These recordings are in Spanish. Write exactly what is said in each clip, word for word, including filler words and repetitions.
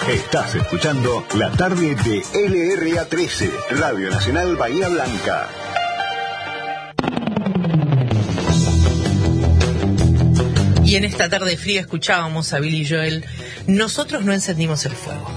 Estás escuchando la tarde de L R A trece, Radio Nacional Bahía Blanca. Y en esta tarde fría escuchábamos a Billy Joel, Nosotros no encendimos el fuego.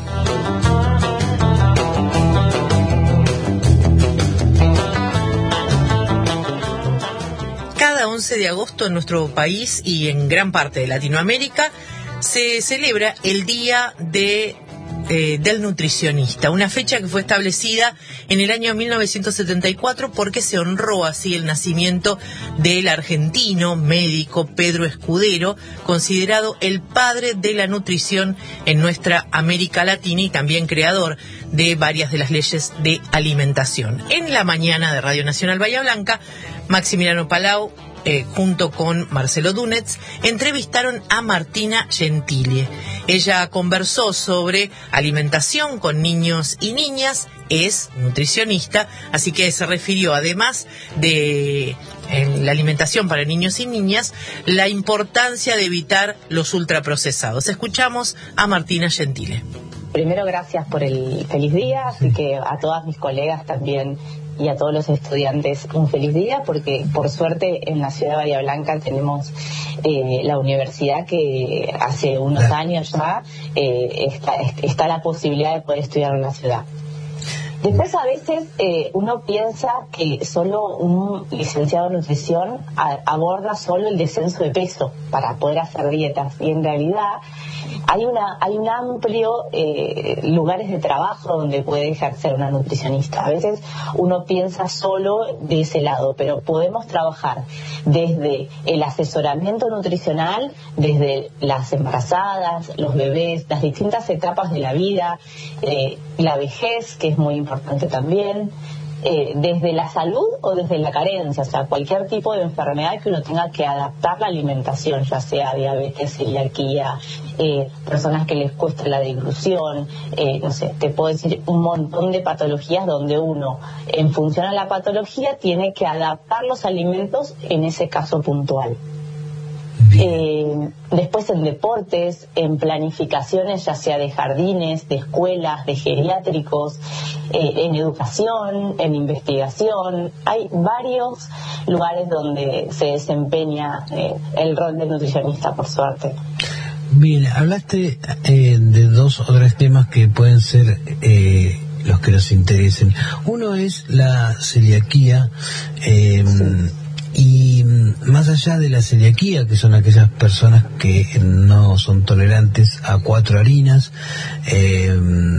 Cada once de agosto en nuestro país y en gran parte de Latinoamérica se celebra el Día de, eh, del Nutricionista, una fecha que fue establecida en el año mil novecientos setenta y cuatro porque se honró así el nacimiento del argentino médico Pedro Escudero, considerado el padre de la nutrición en nuestra América Latina y también creador de varias de las leyes de alimentación. En la mañana de Radio Nacional Bahía Blanca, Maximiliano Palau, Eh, junto con Marcelo Dunetz, entrevistaron a Martina Gentile. Ella conversó sobre alimentación con niños y niñas, es nutricionista, así que se refirió, además de en la alimentación para niños y niñas, la importancia de evitar los ultraprocesados. Escuchamos a Martina Gentile. Primero, gracias por el feliz día, así que a todas mis colegas también y a todos los estudiantes un feliz día, porque por suerte en la ciudad de Bahía Blanca tenemos eh, la universidad que hace unos años ya eh, está, está la posibilidad de poder estudiar en la ciudad. Después a veces eh, uno piensa que solo un licenciado en nutrición a, aborda solo el descenso de peso para poder hacer dietas, y en realidad hay una hay un amplio eh, lugares de trabajo donde puede ejercer una nutricionista. A veces uno piensa solo de ese lado, pero podemos trabajar desde el asesoramiento nutricional, desde las embarazadas, los bebés, las distintas etapas de la vida, eh, la vejez, que es muy importante también, eh, desde la salud o desde la carencia, o sea, cualquier tipo de enfermedad que uno tenga que adaptar la alimentación, ya sea diabetes, celiaquía, eh, personas que les cuesta la deglución, eh, no sé, te puedo decir un montón de patologías donde uno, en función a la patología, tiene que adaptar los alimentos en ese caso puntual. Eh, después en deportes, en planificaciones ya sea de jardines, de escuelas, de geriátricos, eh, en educación, en investigación. Hay varios lugares donde se desempeña eh, el rol del nutricionista, por suerte. Bien, hablaste eh, de dos o tres temas que pueden ser eh, los que nos interesen. Uno es la celiaquía. Eh, sí. Y más allá de la celiaquía, que son aquellas personas que no son tolerantes a cuatro harinas, eh,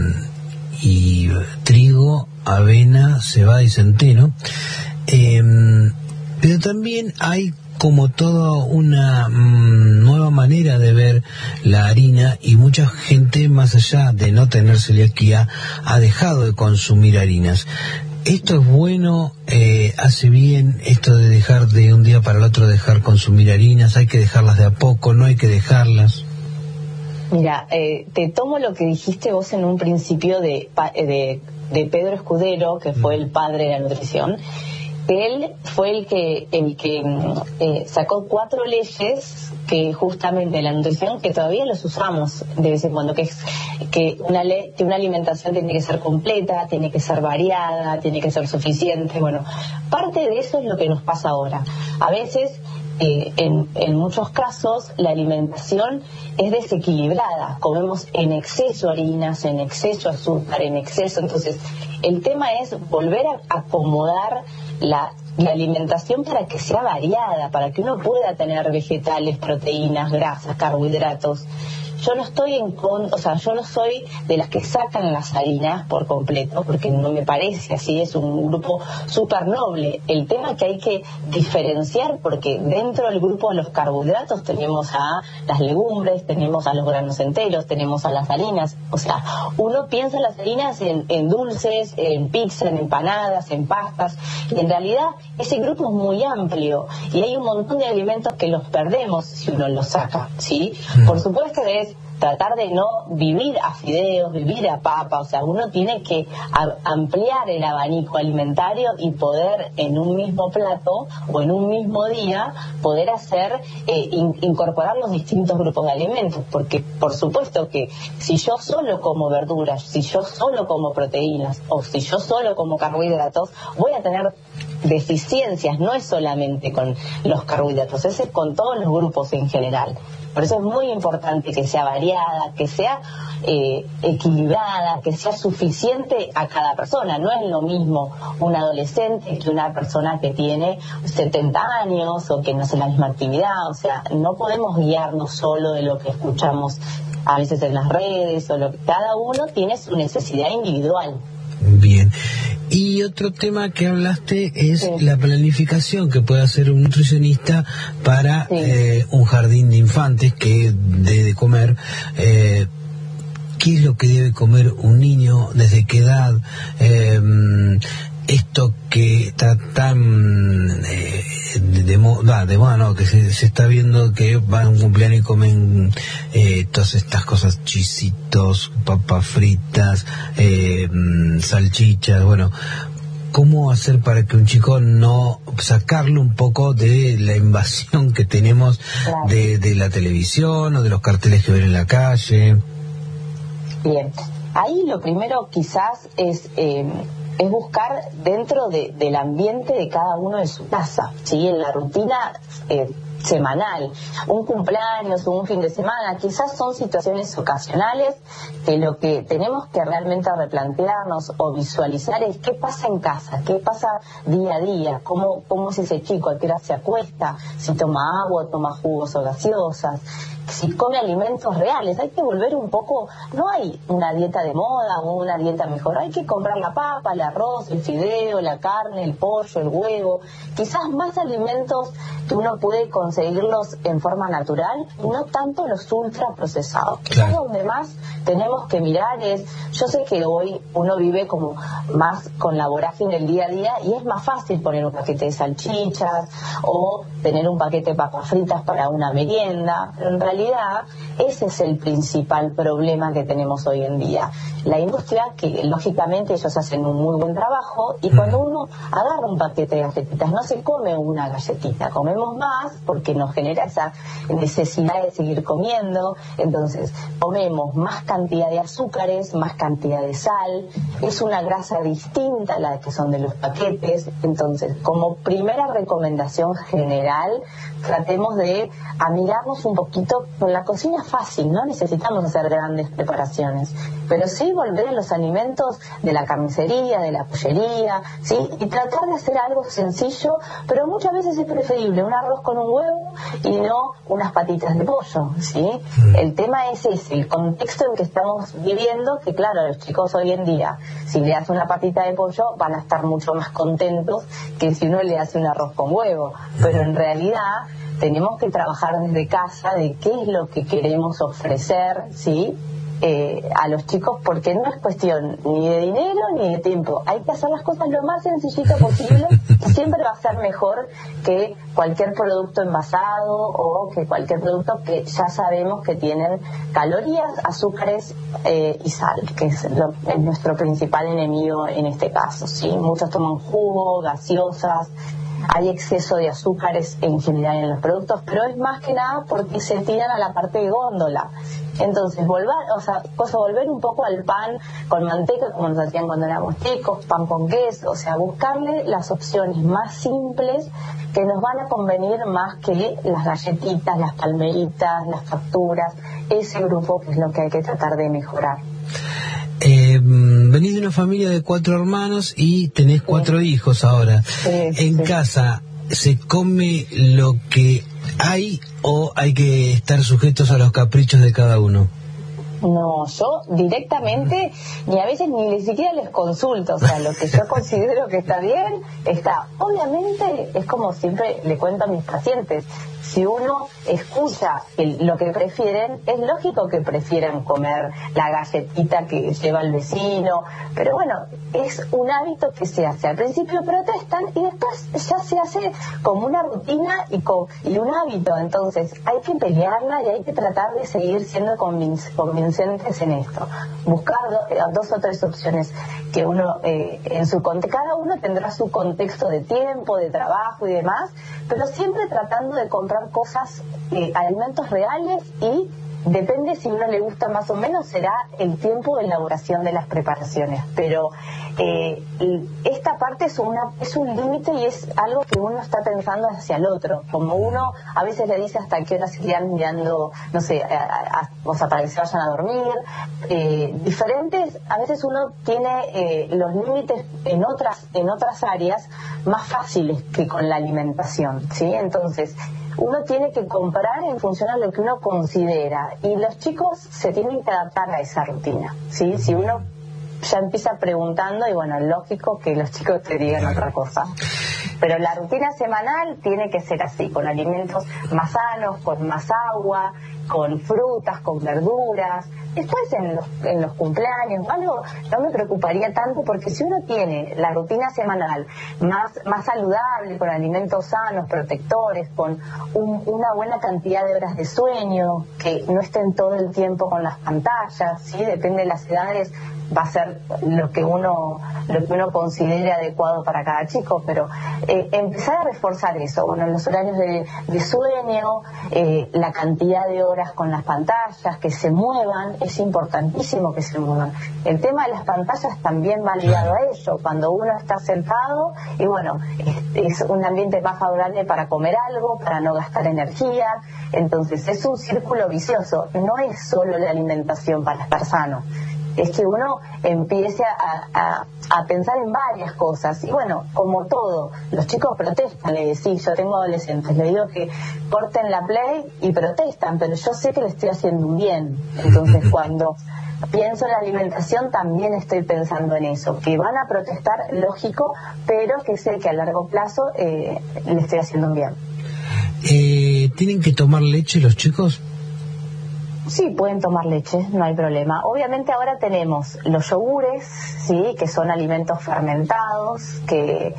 y trigo, avena, cebada y centeno, eh, pero también hay como toda una mmm, nueva manera de ver la harina, y mucha gente, más allá de no tener celiaquía, ha dejado de consumir harinas. ¿Esto es bueno? Eh, ¿Hace bien esto de dejar de un día para el otro dejar consumir harinas? ¿Hay que dejarlas de a poco? ¿No hay que dejarlas? Mira, eh, te tomo lo que dijiste vos en un principio de, de, de Pedro Escudero, que fue el padre de la nutrición. Él fue el que el que eh, sacó cuatro leyes que justamente la nutrición, que todavía los usamos de vez en cuando, que es que una ley, que una alimentación tiene que ser completa, tiene que ser variada, tiene que ser suficiente. Bueno, parte de eso es lo que nos pasa ahora. A veces Eh, en, en muchos casos la alimentación es desequilibrada, comemos en exceso harinas, en exceso azúcar, en exceso. Entonces el tema es volver a acomodar la, la alimentación para que sea variada, para que uno pueda tener vegetales, proteínas, grasas, carbohidratos. Yo no estoy en con, o sea, yo no soy de las que sacan las harinas por completo, porque no me parece así, es un grupo súper noble. El tema es que hay que diferenciar, porque dentro del grupo de los carbohidratos tenemos a las legumbres, tenemos a los granos enteros, tenemos a las harinas. O sea, uno piensa las harinas en, en dulces, en pizza, en empanadas, en pastas, y en realidad ese grupo es muy amplio, y hay un montón de alimentos que los perdemos si uno los saca, ¿sí? Por supuesto es tratar de no vivir a fideos, vivir a papa, o sea, uno tiene que a, ampliar el abanico alimentario y poder en un mismo plato o en un mismo día poder hacer, eh, in, incorporar los distintos grupos de alimentos, porque por supuesto que si yo solo como verduras, si yo solo como proteínas o si yo solo como carbohidratos, voy a tener deficiencias, no es solamente con los carbohidratos, es con todos los grupos en general. Por eso es muy importante que sea variada, que sea eh, equilibrada, que sea suficiente a cada persona. No es lo mismo un adolescente que una persona que tiene setenta años o que no hace la misma actividad. O sea, no podemos guiarnos solo de lo que escuchamos a veces en las redes, o lo que cada uno tiene su necesidad individual. Bien. Y otro tema que hablaste es sí. la planificación que puede hacer un nutricionista para sí. eh, un jardín de infantes que debe comer. Eh, ¿Qué es lo que debe comer un niño? ¿Desde qué edad? Eh, esto que está tan eh, de, de moda, de moda no, que se, se está viendo que van a un cumpleaños y comen eh, todas estas cosas, chisitos, papas fritas, eh, salchichas, bueno, ¿cómo hacer para que un chico no sacarlo un poco de la invasión que tenemos claro. de, de la televisión o de los carteles que ven en la calle? Bien, ahí lo primero quizás es eh, es buscar dentro de, del ambiente de cada uno de su casa, ¿sí? En la rutina eh, semanal, un cumpleaños o un fin de semana, quizás son situaciones ocasionales que lo que tenemos que realmente replantearnos o visualizar es qué pasa en casa, qué pasa día a día, cómo, cómo es ese chico, a qué hora se acuesta, si toma agua, toma jugos o gaseosas, si come alimentos reales. Hay que volver un poco, no hay una dieta de moda o una dieta mejor, hay que comprar la papa, el arroz, el fideo, la carne, el pollo, el huevo, quizás más alimentos que uno puede conseguirlos en forma natural y no tanto los ultraprocesados. Quizás claro. donde más tenemos que mirar es, yo sé que hoy uno vive como más con la vorágine del día a día y es más fácil poner un paquete de salchichas o tener un paquete de papas fritas para una merienda, pero en realidad ese es el principal problema que tenemos hoy en día. La industria, que lógicamente ellos hacen un muy buen trabajo, y cuando uno agarra un paquete de galletitas no se come una galletita, comemos más porque nos genera esa necesidad de seguir comiendo, entonces comemos más cantidad de azúcares, más cantidad de sal, es una grasa distinta a la que son de los paquetes. Entonces, como primera recomendación general, tratemos de amigarnos un poquito con la cocina fácil, no necesitamos hacer grandes preparaciones, pero sí volver a los alimentos de la carnicería, de la pollería, ¿sí? Y tratar de hacer algo sencillo, pero muchas veces es preferible un arroz con un huevo y no unas patitas de pollo, ¿sí? Mm. El tema es ese, el contexto en que estamos viviendo, que claro, los chicos hoy en día, si le hace una patita de pollo, van a estar mucho más contentos que si uno le hace un arroz con huevo, pero en realidad tenemos que trabajar desde casa de qué es lo que queremos ofrecer, ¿sí? Eh, a los chicos, porque no es cuestión ni de dinero ni de tiempo, hay que hacer las cosas lo más sencillito posible y siempre va a ser mejor que cualquier producto envasado o que cualquier producto que ya sabemos que tienen calorías, azúcares eh, y sal, que es, lo, es nuestro principal enemigo en este caso, ¿sí? Muchos toman jugo, gaseosas, hay exceso de azúcares en general en los productos, pero es más que nada porque se tiran a la parte de góndola. Entonces, volver, o sea, cosa, volver un poco al pan con manteca, como nos hacían cuando éramos chicos, pan con queso, o sea, buscarle las opciones más simples que nos van a convenir más que las galletitas, las palmeritas, las facturas, ese grupo que es lo que hay que tratar de mejorar. Eh, venís de una familia de cuatro hermanos y tenés cuatro sí. hijos ahora. Sí, en sí. casa, ¿se come lo que hay o hay que estar sujetos a los caprichos de cada uno? No, yo directamente, ni a veces ni, ni siquiera les consulto, o sea, lo que yo considero que está bien, está. Obviamente, es como siempre le cuento a mis pacientes, si uno escucha el, lo que prefieren, es lógico que prefieran comer la galletita que lleva el vecino, pero bueno, es un hábito que se hace. Al principio protestan y después ya se hace como una rutina y, con, y un hábito, entonces hay que pelearla y hay que tratar de seguir siendo convinc- convincentes en esto. Buscar do, eh, dos o tres opciones que uno, eh, en su cada uno tendrá su contexto de tiempo, de trabajo y demás, pero siempre tratando de comprar cosas, eh, alimentos reales, y depende si a uno le gusta más o menos, será el tiempo de elaboración de las preparaciones, pero eh, esta parte es una es un límite y es algo que uno está pensando hacia el otro, como uno a veces le dice hasta qué hora se quedan mirando, no sé, a, a, a, o sea, para que se vayan a dormir, eh, diferentes, a veces uno tiene eh, los límites en otras en otras áreas más fáciles que con la alimentación, ¿sí? Entonces uno tiene que comprar en función a lo que uno considera, y los chicos se tienen que adaptar a esa rutina, ¿sí? Si uno ya empieza preguntando, y bueno, lógico que los chicos te digan otra cosa, pero la rutina semanal tiene que ser así, con alimentos más sanos, con más agua, con frutas, con verduras. Después en los, en los cumpleaños algo no me preocuparía tanto, porque si uno tiene la rutina semanal más, más saludable, con alimentos sanos, protectores, con un, una buena cantidad de horas de sueño, que no estén todo el tiempo con las pantallas, ¿sí? Depende de las edades, va a ser lo que uno lo que uno considere adecuado para cada chico, pero eh, empezar a reforzar eso, bueno, los horarios de, de sueño, eh, la cantidad de horas con las pantallas, que se muevan, es importantísimo que se muevan. El tema de las pantallas también va ligado a ello, cuando uno está sentado, y bueno, es, es un ambiente más favorable para comer algo, para no gastar energía, entonces es un círculo vicioso, no es solo la alimentación para estar sano, es que uno empiece a, a, a pensar en varias cosas. Y bueno, como todo, los chicos protestan, le decís, yo tengo adolescentes, le digo que corten la play y protestan, pero yo sé que le estoy haciendo un bien. Entonces cuando pienso en la alimentación también estoy pensando en eso, que van a protestar, lógico, pero que sé que a largo plazo eh, le estoy haciendo un bien. Eh, ¿Tienen que tomar leche los chicos? Sí, pueden tomar leche, no hay problema. Obviamente ahora tenemos los yogures, sí, que son alimentos fermentados, que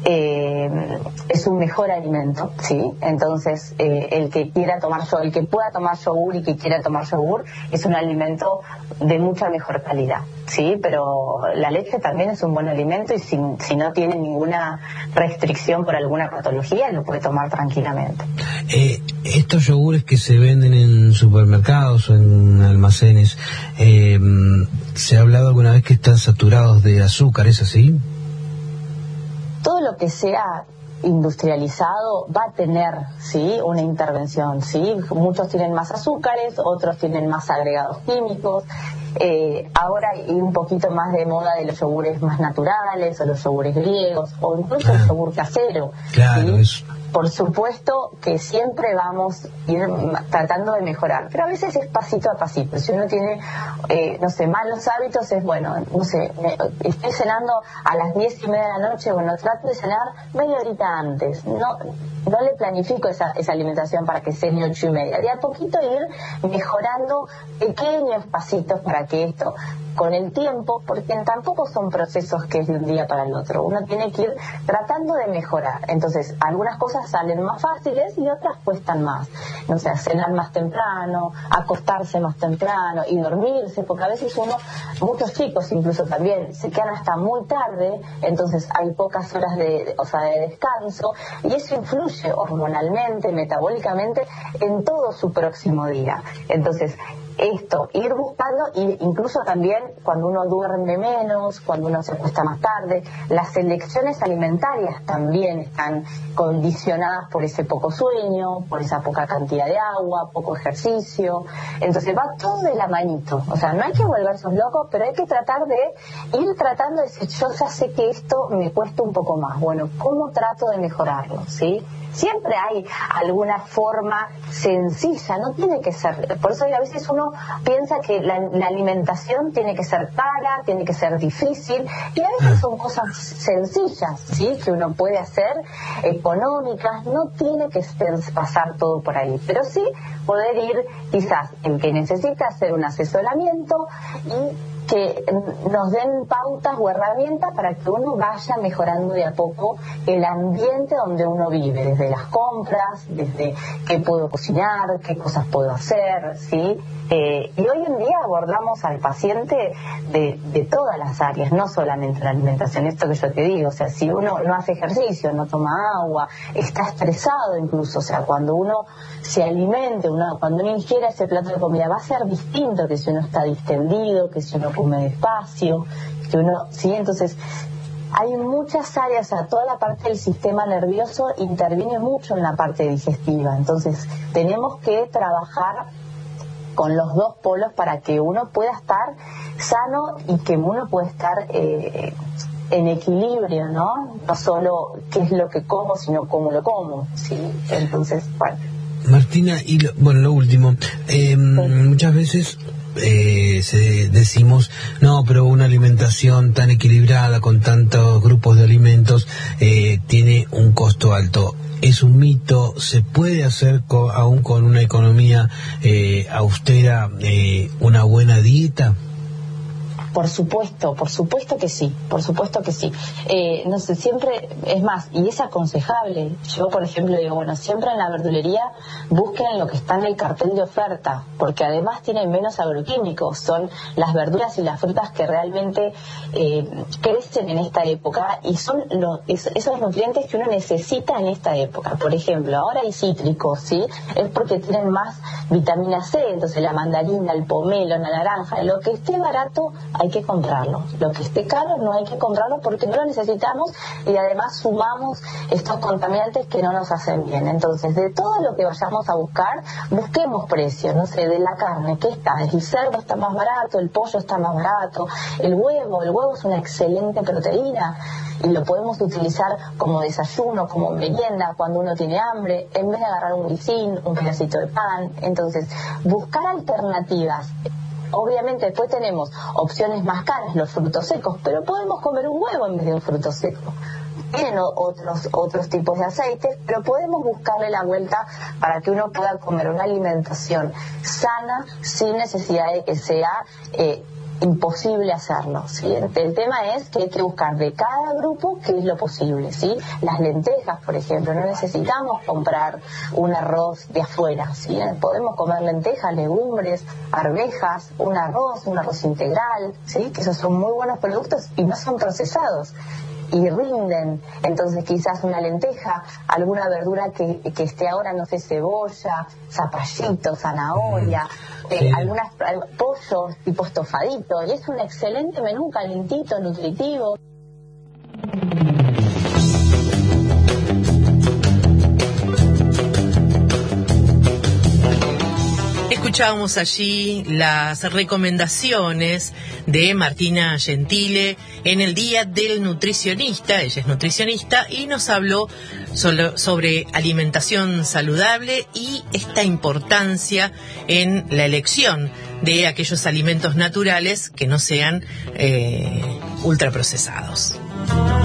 eh, es un mejor alimento, sí. Entonces eh, el que quiera tomar el que pueda tomar yogur y que quiera tomar yogur es un alimento de mucha mejor calidad, sí. Pero la leche también es un buen alimento, y si, si no tiene ninguna restricción por alguna patología, lo puede tomar tranquilamente. Eh, estos yogures que se venden en supermercados o en almacenes, eh, ¿se ha hablado alguna vez que están saturados de azúcar? ¿Es así? Todo lo que sea industrializado va a tener, sí, una intervención, sí. Muchos tienen más azúcares, otros tienen más agregados químicos. Eh, ahora hay un poquito más de moda de los yogures más naturales, o los yogures griegos, o incluso ah, el yogur casero. Claro, ¿sí? Eso. Por supuesto que siempre vamos a ir tratando de mejorar, pero a veces es pasito a pasito. Si uno tiene, eh, no sé, malos hábitos, es bueno, no sé, me, estoy cenando a las diez y media de la noche, bueno, trato de cenar media horita antes. No no le planifico esa, esa alimentación para que cene ocho y media. De a poquito ir mejorando pequeños pasitos para que esto, con el tiempo, porque tampoco son procesos que es de un día para el otro. Uno tiene que ir tratando de mejorar. Entonces, algunas cosas salen más fáciles y otras cuestan más. O sea, cenar más temprano, acostarse más temprano y dormirse, porque a veces uno, muchos chicos incluso también, se quedan hasta muy tarde, entonces hay pocas horas de, o sea, de descanso, y eso influye hormonalmente, metabólicamente, en todo su próximo día. Entonces, esto, ir buscando, y incluso también cuando uno duerme menos, cuando uno se acuesta más tarde, las elecciones alimentarias también están condicionadas por ese poco sueño, por esa poca cantidad de agua, poco ejercicio. Entonces va todo de la manito. O sea, no hay que volverse locos, pero hay que tratar de ir tratando de decir, yo ya sé que esto me cuesta un poco más. Bueno, ¿cómo trato de mejorarlo? ¿Sí? Siempre hay alguna forma sencilla, no tiene que ser. Por eso a veces uno uno piensa que la, la alimentación tiene que ser cara, tiene que ser difícil, y a veces son cosas sencillas, ¿sí? Que uno puede hacer, económicas, no tiene que pasar todo por ahí, pero sí poder ir quizás el que necesita hacer un asesoramiento y que nos den pautas o herramientas para que uno vaya mejorando de a poco el ambiente donde uno vive, desde las compras, desde qué puedo cocinar, qué cosas puedo hacer, ¿sí? Eh, y hoy en día abordamos al paciente de, de todas las áreas, no solamente la alimentación, esto que yo te digo, o sea, si uno no hace ejercicio, no toma agua, está estresado incluso, o sea, cuando uno se alimente, uno, cuando uno ingiere ese plato de comida va a ser distinto que si uno está distendido, que si uno come despacio, que uno, sí, entonces hay muchas áreas, o sea, toda la parte del sistema nervioso interviene mucho en la parte digestiva, entonces tenemos que trabajar con los dos polos para que uno pueda estar sano y que uno pueda estar eh, en equilibrio, ¿no? No solo qué es lo que como, sino cómo lo como, ¿sí? Entonces, bueno. Martina, y lo, bueno, lo último, eh, sí. muchas veces eh, se, decimos, no, pero una alimentación tan equilibrada con tantos grupos de alimentos eh, tiene un costo alto. ¿Es un mito? ¿Se puede hacer co- aún con una economía eh, austera eh, una buena dieta? Por supuesto, por supuesto que sí, por supuesto que sí. Eh, no sé, siempre, es más, y es aconsejable. Yo, por ejemplo, digo, bueno, siempre en la verdulería busquen lo que está en el cartel de oferta, porque además tienen menos agroquímicos, son las verduras y las frutas que realmente eh, crecen en esta época y son los, es, esos nutrientes que uno necesita en esta época. Por ejemplo, ahora hay cítricos, ¿sí? Es porque tienen más vitamina C, entonces la mandarina, el pomelo, la naranja, lo que esté barato hay que comprarlo, lo que esté caro no hay que comprarlo porque no lo necesitamos y además sumamos estos contaminantes que no nos hacen bien. Entonces, de todo lo que vayamos a buscar, busquemos precios, no sé, de la carne, ¿qué está? El cerdo está más barato, el pollo está más barato, el huevo, el huevo es una excelente proteína y lo podemos utilizar como desayuno, como merienda, cuando uno tiene hambre, en vez de agarrar un grisín, un pedacito de pan. Entonces, buscar alternativas. Obviamente después tenemos opciones más caras, los frutos secos, pero podemos comer un huevo en vez de un fruto seco. Tienen otros otros tipos de aceites, pero podemos buscarle la vuelta para que uno pueda comer una alimentación sana sin necesidad de que sea eh, imposible hacerlo, ¿sí? El tema es que hay que buscar de cada grupo qué es lo posible, ¿sí? Las lentejas, por ejemplo, no necesitamos comprar un arroz de afuera, ¿sí? Podemos comer lentejas, legumbres, arvejas, un arroz, un arroz integral, ¿sí? Que esos son muy buenos productos y no son procesados y rinden. Entonces quizás una lenteja, alguna verdura que, que esté ahora, no sé, cebolla, zapallito, zanahoria, eh, sí. algunas pollos tipo estofadito, y es un excelente menú, calentito, nutritivo. Escuchábamos allí las recomendaciones de Martina Gentile en el Día del Nutricionista. Ella es nutricionista y nos habló solo sobre alimentación saludable y esta importancia en la elección de aquellos alimentos naturales que no sean eh, ultraprocesados.